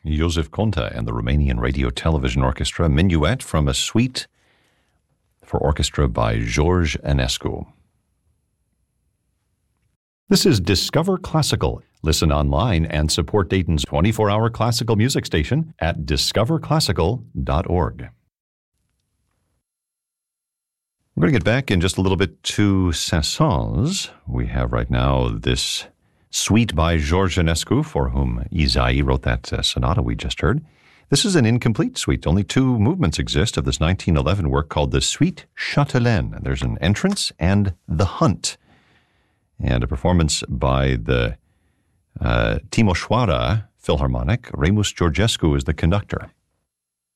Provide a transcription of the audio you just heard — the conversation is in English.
Joseph Conta and the Romanian Radio Television Orchestra, Minuet from a suite for orchestra by George Enescu. This is Discover Classical. Listen online and support Dayton's 24-hour classical music station at discoverclassical.org. We're going to get back in just a little bit to Saint-Saëns. We have right now this suite by George Enescu, for whom Ysaÿe wrote that sonata we just heard. This is an incomplete suite. Only 2 movements exist of this 1911 work called the Suite Châtelaine. There's an entrance and the hunt, and a performance by the Timișoara Philharmonic. Remus Georgescu is the conductor.